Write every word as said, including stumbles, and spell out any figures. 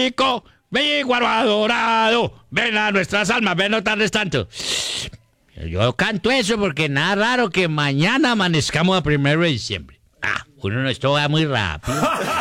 Rico, ven guaro adorado, ven a nuestras almas, ven no tardes tanto. Yo canto eso porque nada raro que mañana amanezcamos a primero de diciembre. Ah, uno no esto va muy rápido.